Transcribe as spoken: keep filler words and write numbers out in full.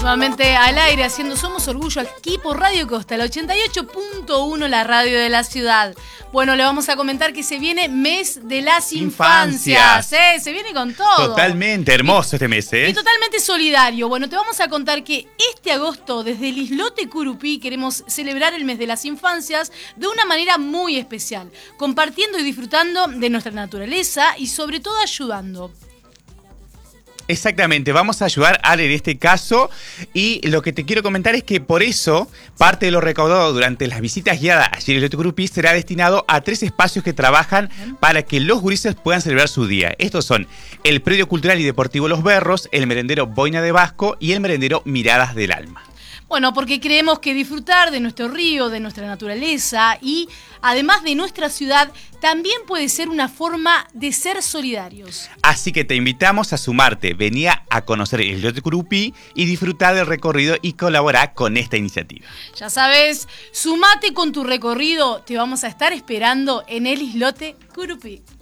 Nuevamente al aire, haciendo Somos Orgullo aquí por Radio Costa, el ochenta y ocho punto uno, la radio de la ciudad. Bueno, le vamos a comentar que se viene mes de las infancias. infancias. ¿eh? Se viene con todo. Totalmente hermoso este mes, ¿eh? Y totalmente solidario. Bueno, te vamos a contar que este agosto, desde el Islote Curupí, queremos celebrar el mes de las infancias de una manera muy especial, compartiendo y disfrutando de nuestra naturaleza y sobre todo ayudando. Exactamente, vamos a ayudar a Ale en este caso, y lo que te quiero comentar es que por eso parte de lo recaudado durante las visitas guiadas a Islote Curupí será destinado a tres espacios que trabajan para que los gurises puedan celebrar su día. Estos son el Predio Cultural y Deportivo Los Berros, el Merendero Boina de Vasco y el Merendero Miradas del Alma. Bueno, porque creemos que disfrutar de nuestro río, de nuestra naturaleza y además de nuestra ciudad también puede ser una forma de ser solidarios. Así que te invitamos a sumarte, venía a conocer el Islote Curupí y disfrutar del recorrido y colaborar con esta iniciativa. Ya sabes, sumate con tu recorrido, te vamos a estar esperando en el Islote Curupí.